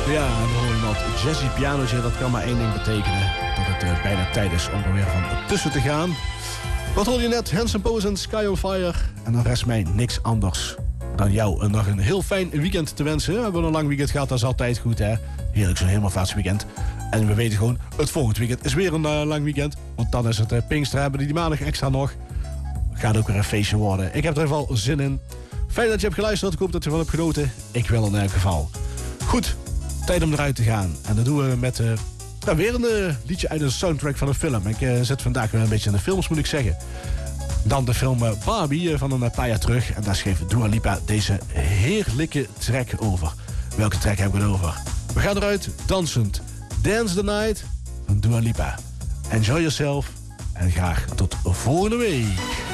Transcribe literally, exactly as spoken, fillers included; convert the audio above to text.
Ja, en dan hoor je dat jazzy pianootje, dat kan maar één ding betekenen. Dat het uh, bijna tijd is om er weer van tussen te gaan. Wat hoorde je net? Hanson Pose en Sky on Fire. En dan rest mij niks anders dan jou nog een heel fijn weekend te wensen. We hebben een lang weekend gehad, dat is altijd goed, hè. Heerlijk, zo'n helemaal vaats weekend. En we weten gewoon, het volgende weekend is weer een uh, lang weekend. Want dan is het uh, Pinkster, hebben die, die maandag extra nog. Gaat ook weer een feestje worden. Ik heb er in ieder geval zin in. Fijn dat je hebt geluisterd, ik hoop dat je ervan hebt genoten. Ik wel in elk geval. Goed, tijd om eruit te gaan. En dat doen we met uh, nou, weer een uh, liedje uit een soundtrack van een film. Ik uh, zit vandaag weer een beetje in de films, moet ik zeggen. Dan de film uh, Barbie uh, van een paar jaar terug. En daar schreef Dua Lipa deze heerlijke track over. Welke track heb ik het over? We gaan eruit, dansend. Dance the Night van Dua Lipa. Enjoy yourself en graag tot volgende week.